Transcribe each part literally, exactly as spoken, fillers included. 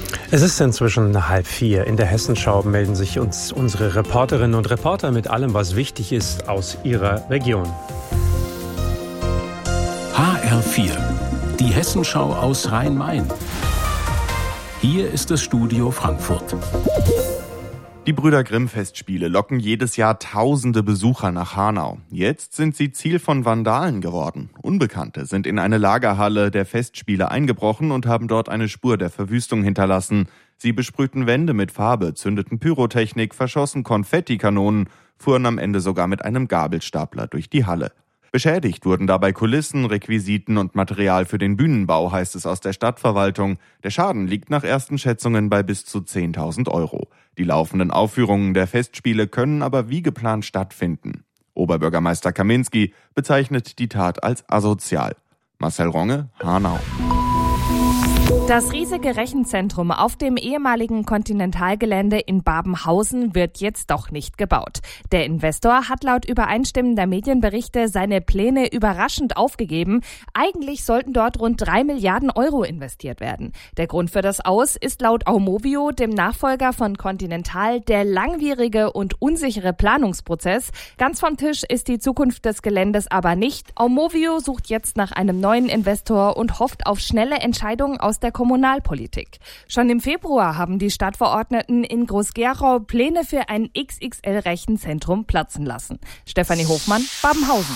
Es ist inzwischen halb vier. In der Hessenschau melden sich uns unsere Reporterinnen und Reporter mit allem, was wichtig ist aus ihrer Region. H R vier, die Hessenschau aus Rhein-Main. Hier ist das Studio Frankfurt. Die Brüder-Grimm-Festspiele locken jedes Jahr tausende Besucher nach Hanau. Jetzt sind sie Ziel von Vandalen geworden. Unbekannte sind in eine Lagerhalle der Festspiele eingebrochen und haben dort eine Spur der Verwüstung hinterlassen. Sie besprühten Wände mit Farbe, zündeten Pyrotechnik, verschossen Konfettikanonen, fuhren am Ende sogar mit einem Gabelstapler durch die Halle. Beschädigt wurden dabei Kulissen, Requisiten und Material für den Bühnenbau, heißt es aus der Stadtverwaltung. Der Schaden liegt nach ersten Schätzungen bei bis zu zehntausend Euro. Die laufenden Aufführungen der Festspiele können aber wie geplant stattfinden. Oberbürgermeister Kaminski bezeichnet die Tat als asozial. Marcel Ronge, Hanau. Das riesige Rechenzentrum auf dem ehemaligen Kontinentalgelände in Babenhausen wird jetzt doch nicht gebaut. Der Investor hat laut übereinstimmender Medienberichte seine Pläne überraschend aufgegeben. Eigentlich sollten dort rund drei Milliarden Euro investiert werden. Der Grund für das Aus ist laut Aumovio, dem Nachfolger von Continental, der langwierige und unsichere Planungsprozess. Ganz vom Tisch ist die Zukunft des Geländes aber nicht. Aumovio sucht jetzt nach einem neuen Investor und hofft auf schnelle Entscheidungen aus der Kommunalpolitik. Schon im Februar haben die Stadtverordneten in Groß-Gerau Pläne für ein X X L-Rechenzentrum platzen lassen. Stefanie Hofmann, Babenhausen.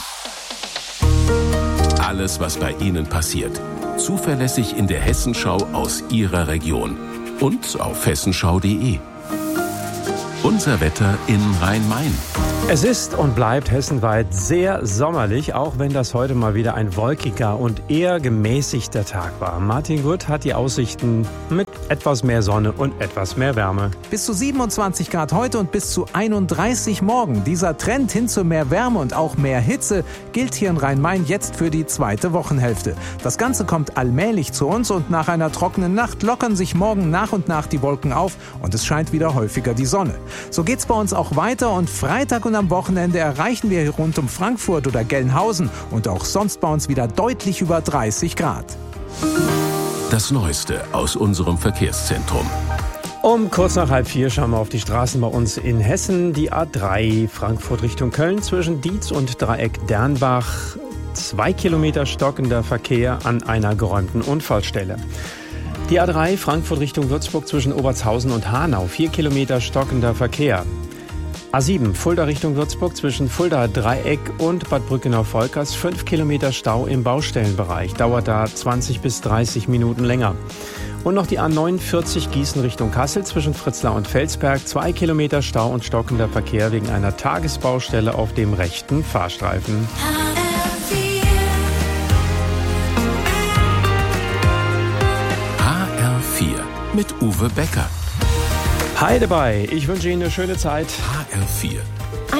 Alles, was bei Ihnen passiert. Zuverlässig in der Hessenschau aus Ihrer Region. Und auf hessenschau punkt de. Unser Wetter in Rhein-Main. Es ist und bleibt hessenweit sehr sommerlich, auch wenn das heute mal wieder ein wolkiger und eher gemäßigter Tag war. Martin Gutt hat die Aussichten mit etwas mehr Sonne und etwas mehr Wärme. Bis zu siebenundzwanzig Grad heute und bis zu einunddreißig morgen. Dieser Trend hin zu mehr Wärme und auch mehr Hitze gilt hier in Rhein-Main jetzt für die zweite Wochenhälfte. Das Ganze kommt allmählich zu uns und nach einer trockenen Nacht lockern sich morgen nach und nach die Wolken auf und es scheint wieder häufiger die Sonne. So geht's bei uns auch weiter und Freitag und am Wochenende erreichen wir hier rund um Frankfurt oder Gelnhausen und auch sonst bei uns wieder deutlich über dreißig Grad. Das Neueste aus unserem Verkehrszentrum. Um kurz nach halb vier schauen wir auf die Straßen bei uns in Hessen. Die A drei Frankfurt Richtung Köln zwischen Dietz und Dreieck Dernbach. Zwei Kilometer stockender Verkehr an einer geräumten Unfallstelle. Die A drei Frankfurt Richtung Würzburg zwischen Obertshausen und Hanau. Vier Kilometer stockender Verkehr. A sieben Fulda Richtung Würzburg zwischen Fulda Dreieck und Bad Brückenau-Volkers. Fünf Kilometer Stau im Baustellenbereich. Dauert da zwanzig bis dreißig Minuten länger. Und noch die A neunundvierzig Gießen Richtung Kassel zwischen Fritzlar und Felsberg. Zwei Kilometer Stau und stockender Verkehr wegen einer Tagesbaustelle auf dem rechten Fahrstreifen. H R vier mit Uwe Becker. Hi dabei, ich wünsche Ihnen eine schöne Zeit. H R vier